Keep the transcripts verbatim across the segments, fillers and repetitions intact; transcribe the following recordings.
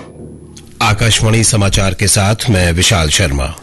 आकाशवाणी समाचार के साथ मैं विशाल शर्मा।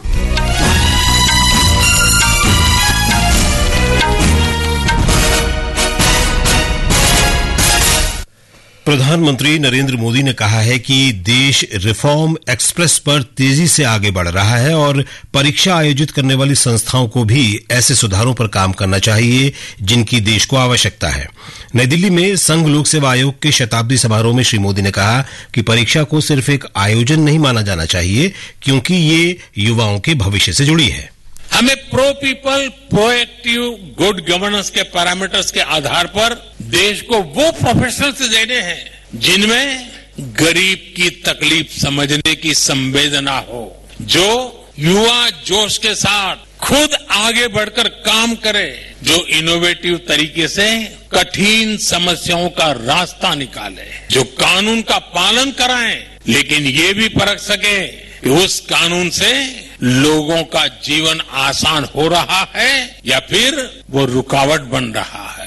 प्रधानमंत्री नरेंद्र मोदी ने कहा है कि देश रिफॉर्म एक्सप्रेस पर तेजी से आगे बढ़ रहा है और परीक्षा आयोजित करने वाली संस्थाओं को भी ऐसे सुधारों पर काम करना चाहिए जिनकी देश को आवश्यकता है। नई दिल्ली में संघ लोक सेवा आयोग के शताब्दी समारोह में श्री मोदी ने कहा कि परीक्षा को सिर्फ एक आयोजन नहीं माना जाना चाहिए, क्योंकि ये युवाओं के भविष्य से जुड़ी है। हमें pro people, proactive, good governance के पैरामीटर्स के आधार पर देश को वो प्रोफेशनल्स देने हैं जिनमें गरीब की तकलीफ समझने की संवेदना हो, जो युवा जोश के साथ खुद आगे बढ़कर काम करे, जो इनोवेटिव तरीके से कठिन समस्याओं का रास्ता निकाले, जो कानून का पालन कराएं लेकिन ये भी परख सके कि उस कानून से लोगों का जीवन आसान हो रहा है या फिर वो रुकावट बन रहा है।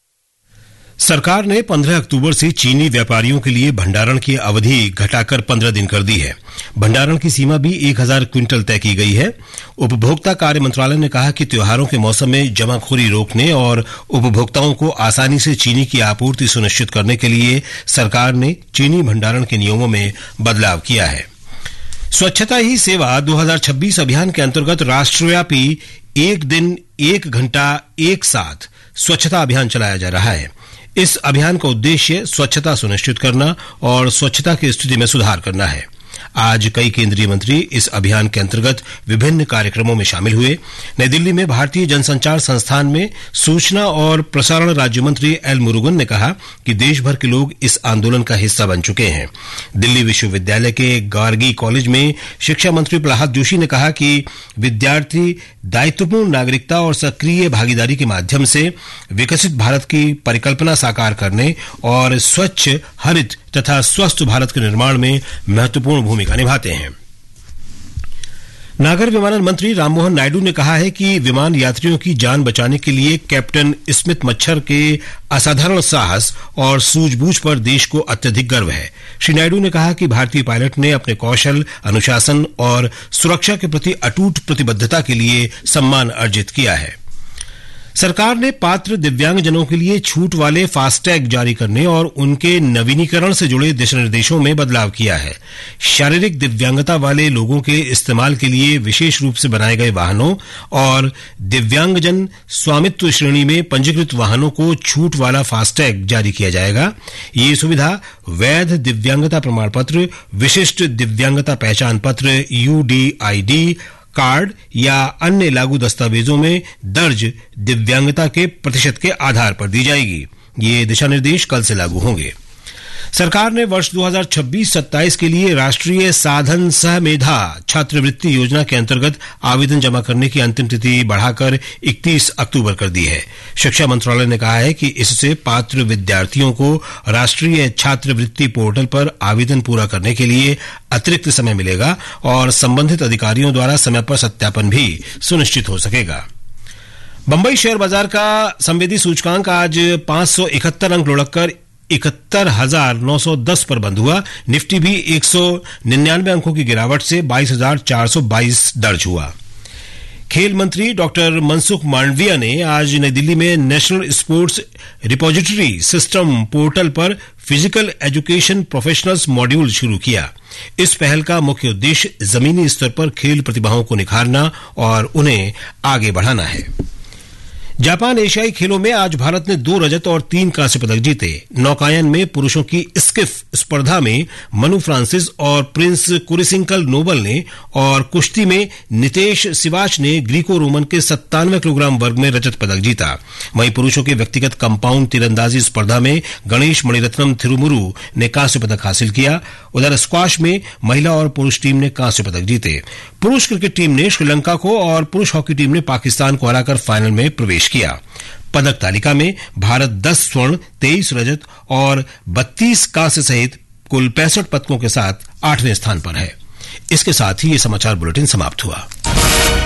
सरकार ने पंद्रह अक्टूबर से चीनी व्यापारियों के लिए भंडारण की अवधि घटाकर पंद्रह दिन कर दी है। भंडारण की सीमा भी एक हजार क्विंटल तय की गई है। उपभोक्ता कार्य मंत्रालय ने कहा कि त्योहारों के मौसम में जमाखोरी रोकने और उपभोक्ताओं को आसानी से चीनी की आपूर्ति सुनिश्चित करने के लिए सरकार ने चीनी भंडारण के नियमों में बदलाव किया है। स्वच्छता ही सेवा दो हजार छब्बीस अभियान के अंतर्गत राष्ट्रव्यापी एक दिन एक घंटा एक साथ स्वच्छता अभियान चलाया जा रहा है। इस अभियान का उद्देश्य स्वच्छता सुनिश्चित करना और स्वच्छता की स्थिति में सुधार करना है। आज कई केंद्रीय मंत्री इस अभियान के अंतर्गत विभिन्न कार्यक्रमों में शामिल हुए। नई दिल्ली में भारतीय जनसंचार संस्थान में सूचना और प्रसारण राज्य मंत्री एल मुरुगन ने कहा कि देश भर के लोग इस आंदोलन का हिस्सा बन चुके हैं। दिल्ली विश्वविद्यालय के गार्गी कॉलेज में शिक्षा मंत्री प्रहलाद जोशी ने कहा कि विद्यार्थी दायित्वपूर्ण नागरिकता और सक्रिय भागीदारी के माध्यम से विकसित भारत की परिकल्पना साकार करने और स्वच्छ, हरित तथा स्वस्थ भारत के निर्माण में महत्वपूर्ण भूमिका निभाते हैं। नागर विमानन मंत्री राममोहन नायडू ने कहा है कि विमान यात्रियों की जान बचाने के लिए कैप्टन स्मिथ मच्छर के असाधारण साहस और सूझबूझ पर देश को अत्यधिक गर्व है। श्री नायडू ने कहा कि भारतीय पायलट ने अपने कौशल, अनुशासन और सुरक्षा के प्रति अटूट प्रतिबद्धता के लिए सम्मान अर्जित किया है। सरकार ने पात्र दिव्यांगजनों के लिए छूट वाले फास्टैग जारी करने और उनके नवीनीकरण से जुड़े दिशा निर्देशों में बदलाव किया है। शारीरिक दिव्यांगता वाले लोगों के इस्तेमाल के लिए विशेष रूप से बनाए गए वाहनों और दिव्यांगजन स्वामित्व श्रेणी में पंजीकृत वाहनों को छूट वाला फास्टैग जारी किया जाएगा। ये सुविधा वैध दिव्यांगता प्रमाण पत्र, विशिष्ट दिव्यांगता पहचान पत्र, यूडीआईडी कार्ड या अन्य लागू दस्तावेजों में दर्ज दिव्यांगता के प्रतिशत के आधार पर दी जाएगी। ये दिशा निर्देश कल से लागू होंगे। सरकार ने वर्ष दो हजार छब्बीस सत्ताईस के लिए राष्ट्रीय साधन सह मेधा छात्रवृत्ति योजना के अंतर्गत आवेदन जमा करने की अंतिम तिथि बढ़ाकर इकतीस अक्टूबर कर दी है। शिक्षा मंत्रालय ने कहा है कि इससे पात्र विद्यार्थियों को राष्ट्रीय छात्रवृत्ति पोर्टल पर आवेदन पूरा करने के लिए अतिरिक्त समय मिलेगा और संबंधित अधिकारियों द्वारा समय पर सत्यापन भी सुनिश्चित हो सकेगा। बंबई शेयर बाजार का संवेदी सूचकांक आज पांच सौ इकहत्तर अंक लुढ़ककर इकहत्तर हजार नौ सौ दस पर बंद हुआ। निफ्टी भी एक सौ निन्यानवे अंकों की गिरावट से बाईस हजार चार सौ बाईस दर्ज हुआ। खेल मंत्री डॉक्टर मनसुख मांडविया ने आज नई दिल्ली में national sports repository system portal पर फिजिकल एजुकेशन प्रोफेशनल्स मॉड्यूल शुरू किया। इस पहल का मुख्य उद्देश्य जमीनी स्तर पर खेल प्रतिभाओं को निखारना और उन्हें आगे बढ़ाना है। जापान एशियाई खेलों में आज भारत ने दो रजत और तीन कांस्य पदक जीते। नौकायन में पुरुषों की स्किफ स्पर्धा में मनु फ्रांसिस और प्रिंस कुरिसिंकल नोबल ने और कुश्ती में नितेश सिवाच ने ग्रीको रोमन के सत्तानवे किलोग्राम वर्ग में रजत पदक जीता। वहीं पुरुषों के व्यक्तिगत कंपाउंड तीरंदाजी स्पर्धा में गणेश मणिरत्नम थिरुमुरु ने कांस्य पदक हासिल किया। उधर स्क्वाश में महिला और पुरुष टीम ने कांस्य पदक जीते। पुरुष क्रिकेट टीम ने श्रीलंका को और पुरुष हॉकी टीम ने पाकिस्तान को हराकर फाइनल में प्रवेश किया। पदक तालिका में भारत दस स्वर्ण, तेईस रजत और बत्तीस कांस्य सहित कुल पैंसठ पदकों के साथ आठवें स्थान पर है। इसके साथ ही ये समाचार बुलेटिन समाप्त हुआ।